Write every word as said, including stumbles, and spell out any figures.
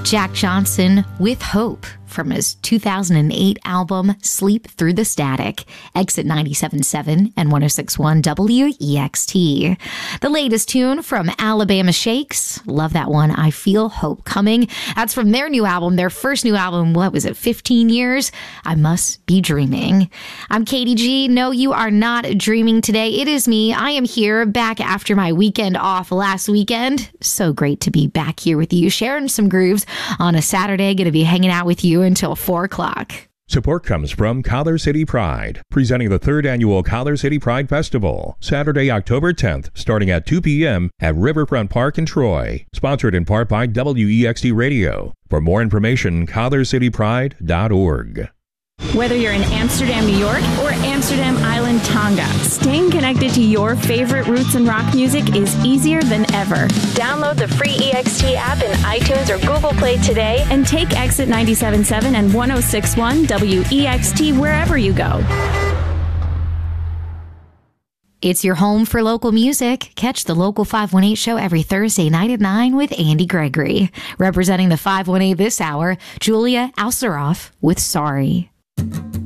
Jack Johnson with Hope from his two thousand eight album Sleep Through the Static, Exit ninety-seven point seven and one oh six point one W E X T. The latest tune from Alabama Shakes, love that one, I Feel Hope Coming. That's from their new album, their first new album, what was it, fifteen years? I Must Be Dreaming. I'm Katie G. No, you are not dreaming today. It is me. I am here back after my weekend off last weekend. So great to be back here with you, sharing some grooves on a Saturday. Going to be hanging out with you until four o'clock. Support comes from Collar City Pride, presenting the third annual Collar City Pride Festival, Saturday, October tenth, starting at two p.m. at Riverfront Park in Troy. Sponsored in part by W E X T Radio. For more information, collar city pride dot org. Whether you're in Amsterdam, New York, or Amsterdam Island, Tonga, staying connected to your favorite roots and rock music is easier than ever. Download the free E X T app in iTunes or Google Play today and take Exit ninety-seven point seven and one oh six point one W E X T wherever you go. It's your home for local music. Catch the Local five one eight show every Thursday night at nine with Andy Gregory. Representing the five one eight this hour, Julia Alceroff with Sorry.